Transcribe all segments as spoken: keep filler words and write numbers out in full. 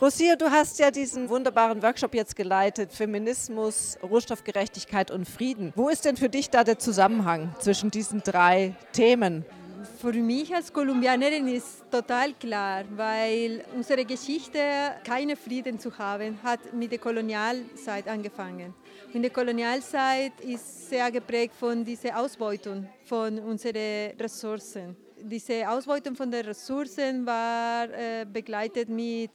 Rocio, du hast ja diesen wunderbaren Workshop jetzt geleitet, Feminismus, Rohstoffgerechtigkeit und Frieden. Wo ist denn für dich da der Zusammenhang zwischen diesen drei Themen? Für mich als Kolumbianerin ist total klar, weil unsere Geschichte, keinen Frieden zu haben, hat mit der Kolonialzeit angefangen. Und die Kolonialzeit ist sehr geprägt von dieser Ausbeutung von unseren Ressourcen. Diese Ausbeutung von den Ressourcen war äh, begleitet mit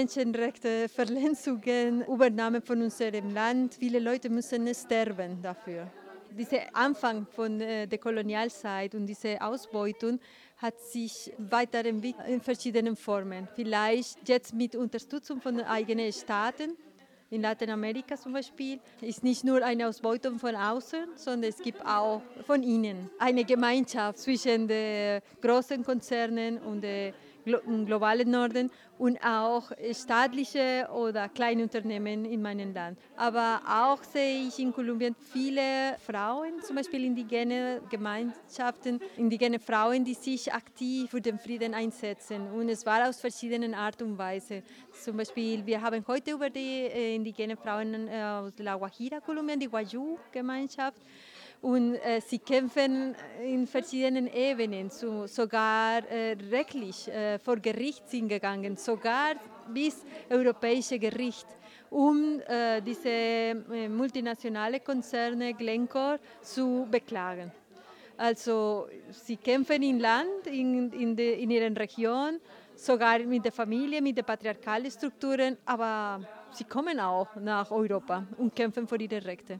Menschenrechtsverletzungen, Übernahme von unserem Land. Viele Leute müssen sterben dafür. Dieser Anfang von äh, der Kolonialzeit und diese Ausbeutung hat sich weiterentwickelt in verschiedenen Formen. Vielleicht jetzt mit Unterstützung von den eigenen Staaten. In Lateinamerika zum Beispiel ist nicht nur eine Ausbeutung von außen, sondern es gibt auch von innen eine Gemeinschaft zwischen den großen Konzernen und dem globalen Norden und auch staatliche oder kleine Unternehmen in meinem Land. Aber auch sehe ich in Kolumbien viele Frauen, zum Beispiel indigene Gemeinschaften, indigene Frauen, die sich aktiv für den Frieden einsetzen. Und es war aus verschiedenen Art und Weise. Zum Beispiel, wir haben heute über die äh, indigene Frauen äh, aus La Guajira, Kolumbien, die Wayuu-Gemeinschaft. Und äh, sie kämpfen in verschiedenen Ebenen, so, sogar äh, rechtlich äh, vor Gericht sind gegangen, sogar bis europäische Gericht, um äh, diese äh, multinationale Konzerne Glencore zu beklagen. Also sie kämpfen im Land, in, in, de, in ihrer Region, sogar mit der Familie, mit den patriarchalen Strukturen, aber sie kommen auch nach Europa und kämpfen für ihre Rechte.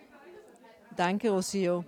Danke, Rocio.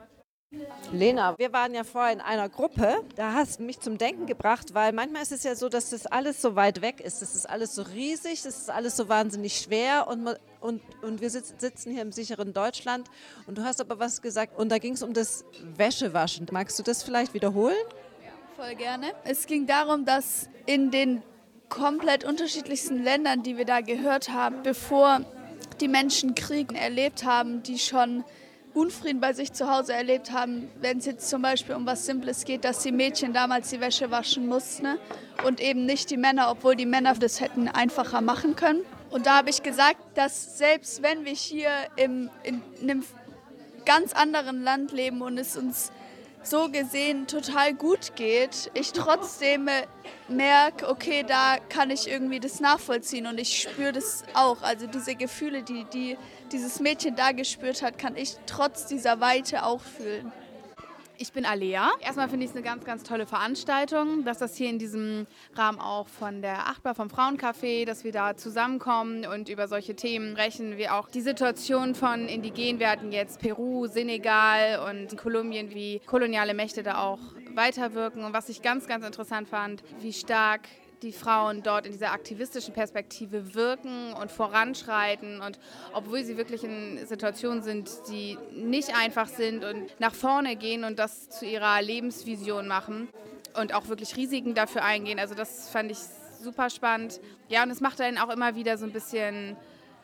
Lena, wir waren ja vorher in einer Gruppe, da hast du mich zum Denken gebracht, weil manchmal ist es ja so, dass das alles so weit weg ist, das ist alles so riesig, das ist alles so wahnsinnig schwer und, und, und wir sitzen hier im sicheren Deutschland und du hast aber was gesagt und da ging es um das Wäschewaschen. Magst du das vielleicht wiederholen? Ja, voll gerne. Es ging darum, dass in den komplett unterschiedlichsten Ländern, die wir da gehört haben, bevor die Menschen Krieg erlebt haben, die schon Unfrieden bei sich zu Hause erlebt haben, wenn es jetzt zum Beispiel um was Simples geht, dass die Mädchen damals die Wäsche waschen mussten, ne? Und eben nicht die Männer, obwohl die Männer das hätten einfacher machen können. Und da habe ich gesagt, dass selbst wenn wir hier im, in, in einem ganz anderen Land leben und es uns so gesehen total gut geht, ich trotzdem merke, okay, da kann ich irgendwie das nachvollziehen und ich spüre das auch. Also diese Gefühle, die, die dieses Mädchen da gespürt hat, kann ich trotz dieser Weite auch fühlen. Ich bin Alea. Erstmal finde ich es eine ganz, ganz tolle Veranstaltung, dass das hier in diesem Rahmen auch von der Achtbar, vom Frauencafé, dass wir da zusammenkommen und über solche Themen sprechen, wie auch die Situation von Indigenen. Wir hatten jetzt Peru, Senegal und Kolumbien, wie koloniale Mächte da auch weiterwirken. Und was ich ganz, ganz interessant fand, wie stark die Frauen dort in dieser aktivistischen Perspektive wirken und voranschreiten und obwohl sie wirklich in Situationen sind, die nicht einfach sind und nach vorne gehen und das zu ihrer Lebensvision machen und auch wirklich Risiken dafür eingehen. Also das fand ich super spannend. Ja, und es macht einen auch immer wieder so ein bisschen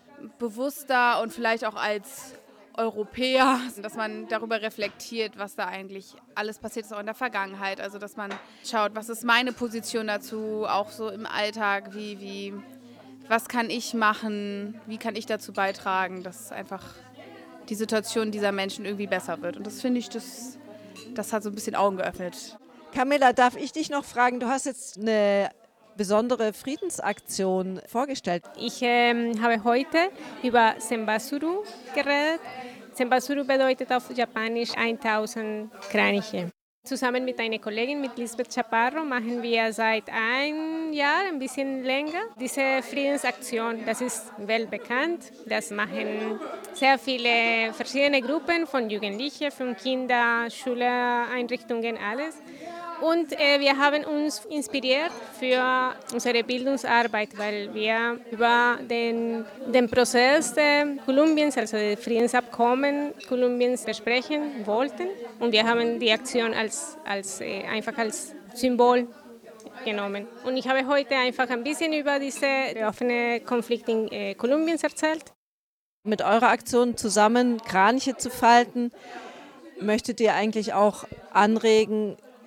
bewusster und vielleicht auch als Europäer, dass man darüber reflektiert, was da eigentlich alles passiert ist, auch in der Vergangenheit. Also dass man schaut, was ist meine Position dazu, auch so im Alltag, wie, wie, was kann ich machen, wie kann ich dazu beitragen, dass einfach die Situation dieser Menschen irgendwie besser wird. Und das finde ich, das, das hat so ein bisschen Augen geöffnet. Camilla, darf ich dich noch fragen, du hast jetzt eine besondere Friedensaktion vorgestellt. Ich ähm, habe heute über Senbasuru geredet. Senbasuru bedeutet auf Japanisch tausend Kraniche. Zusammen mit einer Kollegin, mit Lisbeth Chaparro, machen wir seit einem Jahr, ein bisschen länger, diese Friedensaktion. Das ist weltbekannt. Das machen sehr viele verschiedene Gruppen von Jugendlichen, von Kindern, Schuleinrichtungen, alles. Und äh, wir haben uns inspiriert für unsere Bildungsarbeit, weil wir über den, den Prozess äh, Kolumbiens, also das Friedensabkommen Kolumbiens, besprechen wollten. Und wir haben die Aktion als, als, äh, einfach als Symbol genommen. Und ich habe heute einfach ein bisschen über diesen offenen Konflikt in äh, Kolumbiens erzählt. Mit eurer Aktion zusammen Kraniche zu falten, möchtet ihr eigentlich auch anregen,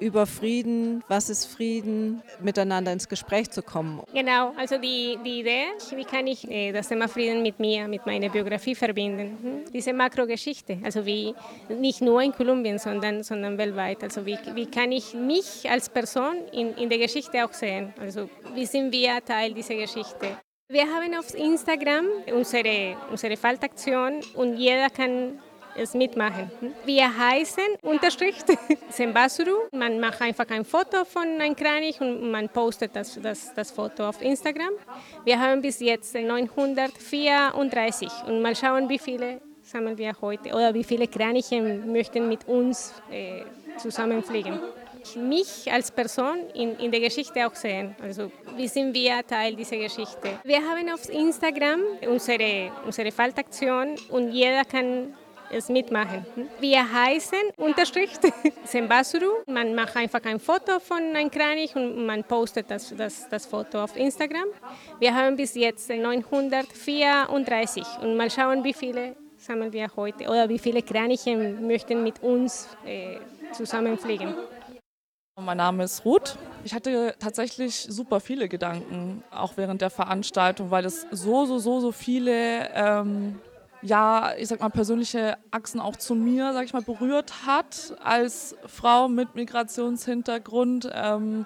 über Frieden, was ist Frieden, miteinander ins Gespräch zu kommen. Genau, also die, die Idee, wie kann ich äh, das Thema Frieden mit mir, mit meiner Biografie verbinden. Hm? Diese Makrogeschichte, also wie nicht nur in Kolumbien, sondern, sondern weltweit. Also wie, wie kann ich mich als Person in, in der Geschichte auch sehen? Also wie sind wir Teil dieser Geschichte? Wir haben auf Instagram unsere, unsere Faltaktion und jeder kann es mitmachen. Wir heißen Unterstrich Sembasuru. Man macht einfach ein Foto von einem Kranich und man postet das, das, das Foto auf Instagram. Wir haben bis jetzt neunhundertvierunddreißig und mal schauen, wie viele sammeln wir heute oder wie viele Kraniche möchten mit uns äh, zusammenfliegen. Mich als Person in, in der Geschichte auch sehen. Also wie sind wir Teil dieser Geschichte? Wir haben auf Instagram unsere, unsere Faltaktion und jeder kann es mitmachen. Wir heißen Unterstrich Sembasuru. Man macht einfach ein Foto von einem Kranich und man postet das, das, das Foto auf Instagram. Wir haben bis jetzt neunhundertvierunddreißig und mal schauen, wie viele sammeln wir heute oder wie viele Kraniche möchten mit uns äh, zusammenfliegen. Mein Name ist Ruth. Ich hatte tatsächlich super viele Gedanken, auch während der Veranstaltung, weil es so, so, so, so viele ähm, ja, ich sag mal, persönliche Achsen auch zu mir, sag ich mal, berührt hat als Frau mit Migrationshintergrund. Ähm,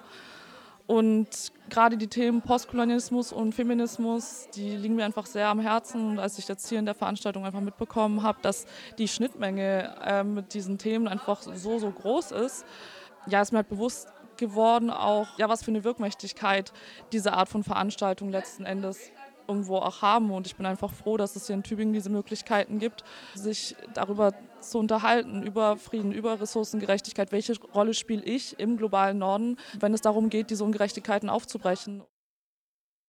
und gerade die Themen Postkolonialismus und Feminismus, die liegen mir einfach sehr am Herzen. Und als ich jetzt hier in der Veranstaltung einfach mitbekommen habe, dass die Schnittmenge äh, mit diesen Themen einfach so, so groß ist, ja, ist mir halt bewusst geworden, auch, ja, was für eine Wirkmächtigkeit diese Art von Veranstaltung letzten Endes irgendwo auch haben. Und ich bin einfach froh, dass es hier in Tübingen diese Möglichkeiten gibt, sich darüber zu unterhalten, über Frieden, über Ressourcengerechtigkeit. Welche Rolle spiele ich im globalen Norden, wenn es darum geht, diese Ungerechtigkeiten aufzubrechen?